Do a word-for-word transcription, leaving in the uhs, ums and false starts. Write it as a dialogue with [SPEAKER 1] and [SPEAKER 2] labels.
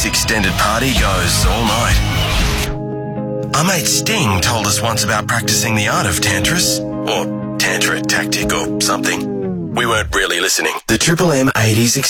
[SPEAKER 1] this extended party goes all night. Our mate Sting told us once about practicing the art of Tantris, or Tantra tactic or something. We weren't really listening. The Triple M eighties